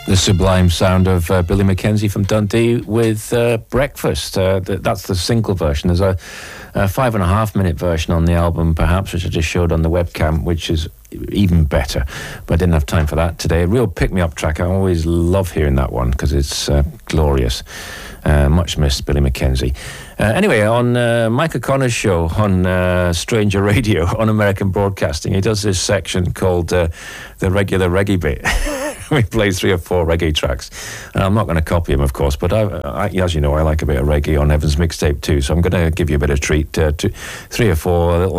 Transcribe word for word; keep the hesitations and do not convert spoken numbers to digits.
The sublime sound of uh, Billy Mackenzie from Dundee with uh, Breakfast. Uh, th- that's the single version. There's a, a five and a half minute version on the album, perhaps, which I just showed on the webcam, which is even better. But I didn't have time for that today. A real pick-me-up track. I always love hearing that one because it's uh, glorious. Uh, much missed Billy Mackenzie. Uh, anyway, on uh, Mike O'Connor's show on uh, Stranger Radio on American Broadcasting, he does this section called uh, the regular reggae bit. We play three or four reggae tracks. And I'm not going to copy him, of course, but I, I, as you know, I like a bit of reggae on Evan's mixtape too, so I'm going to give you a bit of treat. Uh, to three or four little